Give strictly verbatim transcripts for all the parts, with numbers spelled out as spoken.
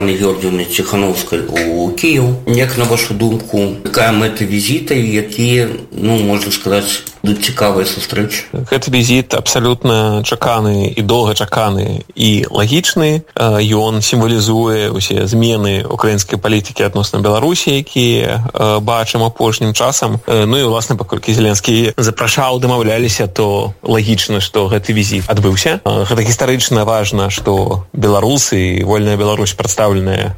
Георгіївни Ціхановської у Київ. Як на вашу думку, яка мета візиту і які, ну, можна сказати, будуть цікаві зустрічі? Гэты візит абсалютна чаканы і доўга чаканы і лагічны. Ён сімвалізуе ўсе змены украінскай палітыкі адносна Беларусі, якія бачым апошнім часам. Ну і, уласна, паколькі Зеленскі запрашаў, дамаўляліся, то лагічна, што гэты візит адбыўся. Гэта гістарычна важна, што беларусы і вольная Беларусь прадстаўленая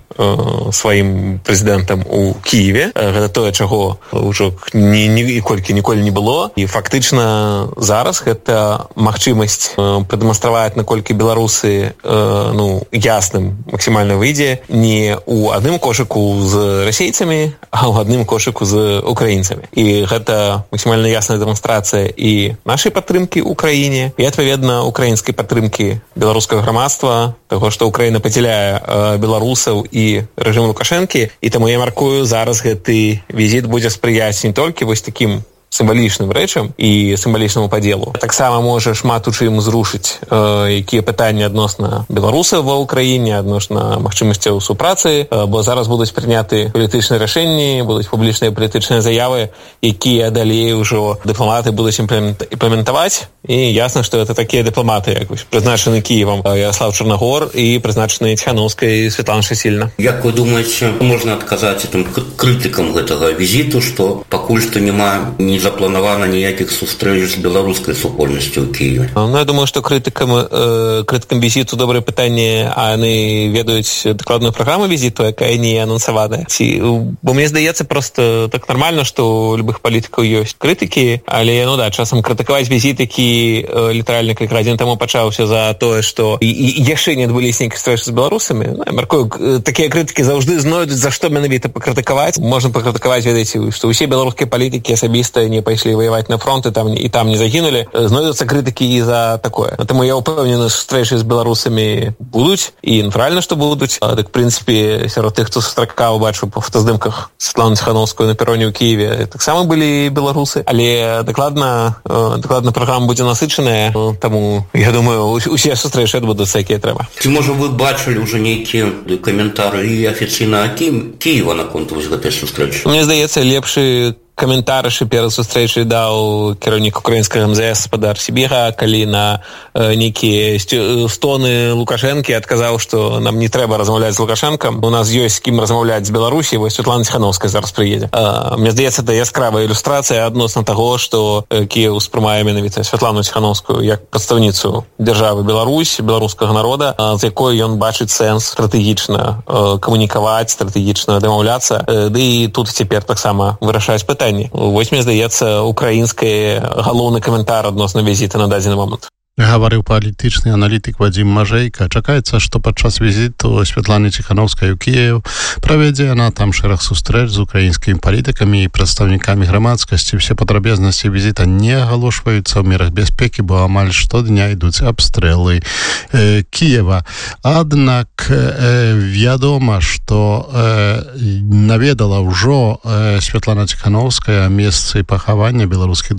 сваім прэзідэнтам у Кіеве. Гэта тое, чаго ўжо ніколькі ніколі не было. І фактычна зараз гэта магчымасць прадэманстраваць, наколькі беларусы ну, ясным максімальна выйдзе не ў адным кошыку з расейцамі, а ў адным кошыку з украінцамі. І гэта максімальна ясная дэманстрацыя і нашай падтрымкі ў краіне, і, адпаведна, украінскай падтрымкі беларускага грамадства, таго, што Украіна падзяляе беларусаў і рэжым Лукашэнкі. І таму я маркую, зараз гэты візіт будзе спрыяць не толькі вось такім сімвалічным рэчам і сімвалічнаму падзелу. Таксама можа шмат у чым зрушыць э, якія пытанні адносна беларусаў ва ўкраіне, адносна магчымасцяў супрацы, э, бо зараз будуць прыняты палітычныя рашэнні, будуць публічныя палітычныя заявы, якія далей ужо дыпламаты будуць імплементаваць. І ясна, што гэта такія дыпламаты, як прызначаны Кіевам Ярослав Чарнагор і прызначаны Ціхановскай Святлана Шасільна. Як вы думаеце, можна адказаць этим крытыкам гэтага візіту, што пакуль што няма ні запланавана ніякіх сустрэч з беларускай супольнасцю ў Кіеве? Ну, я думаю, што крытыкам, э, крытыкам візіту добрае пытанне, а яны ведаюць дакладную праграму візіту, якая не анансаваная. Ці, бо мне здаецца проста так нармальна, што у любых палітыкаў ёсць крытыкі, але, ну да, часам крытыкаваць візіт, які э, літаральна кілька гадзін таму пачаўся за тое, што і, і яшчэ не адбыліся нейкія стрэчы з беларусамі. Ну, я маркую, такія крытыкі заўжды знойдуць, за што менавіта пакрытыкаваць. Можна пакрытыкаваць, ведаеце, што ўсе беларускія палітыкі асабіста не пайшлі воевать на фронт, и там, и там не загинули. Знойдуцца крытыкі і за такое. Тому я упэўнены, што стрэчы з беларусамі будуць, і натуральна, што будуць. Так, в прынцыпе, сярод тых, хто сустракаў, бачу па фотаздымках Святлану Ціхановскую на пероне ў Кіеве, таксама былі беларусы. Але дакладна, дакладна праграма будзе насычаная, таму, я думаю, усе сустрэчы адбудуцца, якія трэба. Ці, можа, вы бачылі ўжо нейкія каментары афіцыйна Кіева наконт вось гэтай сустрэчы? Мне здаецца, лепшы каментар яшчэ перад сустрэчай даў кіраўнік украінскага эм зэ эс спадар Сібіга, калі на э, нейкія стоны Лукашэнкі адказаў, што нам не трэба размаўляць з Лукашэнкам, у нас ёсць з кім размаўляць з Беларусі, вось Святлана Ціхановская зараз прыедзе. Э, мне здаецца, это яскравая ілюстрацыя адносна таго, што э, Кіеў успрымае менавіта Святлану Ціхановскую як прадстаўніцу дзяржавы Беларусь, беларускага народа, э, з якой ён бачыць сэнс стратэгічна э, камунікаваць, стратэгічна дамаўляцца, э, ды і тут цяпер таксама вырашаць пытанне. Вось, мне здаецца, украінскі галоўны каментар адносна візіта на дадзены момант. Гаварыў палітычны аналітык Вадзім Мажэйка. Чакаецца, што падчас візіту Святланы Ціхановскай у Кіеў правядзе яна там шэраг сустрэч з украінскімі палітыкамі і прадстаўнікамі грамадскасці. Все падрабязнасці візіта не агалошваюцца ў мерах бяспекі, бо амаль штодня ідуць абстрэлы э, Кіева. Аднак э, вядома, што э, наведала ўжо э, Святлана Ціхановская месцы пахавання беларускіх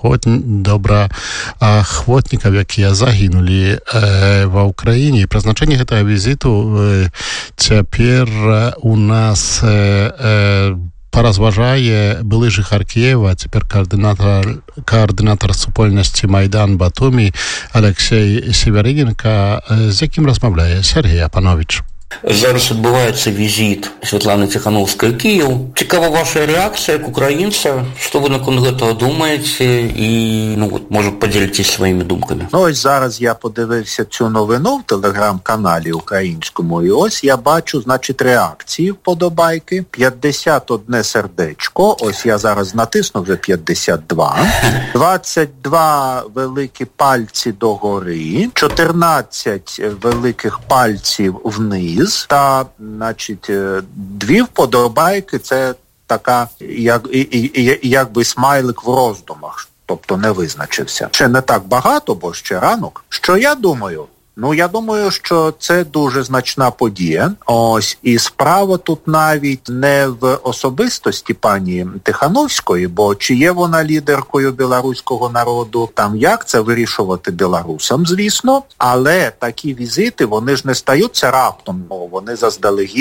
добраахвотнікаў, якія загінулі э, ва ўкраіне. І прызначэнне гэтага візіту э, цяпер у нас э, э, паразважае былы жыхар Кіева, цяпер каардынатар, каардынатар супольнасці Майдан Батумі Алексей Северыненко, з якім размаўляе Сергей Апанович. Зараз адбываецца візіт Святланы Ціхановскай у Кіеў. Цікава ваша рэакцыя як украінца. Што вы наконт гэтага думаеце? І, ну, от, може, поділитесь своїми думками. Ну, ось зараз я подивився цю новину в телеграм-каналі українському, і ось я бачу, значить, реакції, вподобайки. п'ятдесят одне сердечко. Ось я зараз натисну вже п'ятдесят два. двадцять два великі пальці догори. чотирнадцять великих пальців вниз. Та, значить, дві вподобайки, це така, як, і, і, якби смайлик в роздумах, тобто не визначився. Ще не так багато, бо ще ранок. Що я думаю? Ну, я думаю, що це дуже значна подія. Ось, і справа тут навіть не в особистості пані Тихановської, бо чи є вона лідеркою білоруського народу, там як це вирішувати білорусам, звісно. Але такі візити, вони ж не стаються раптом, ну, вони заздалегідь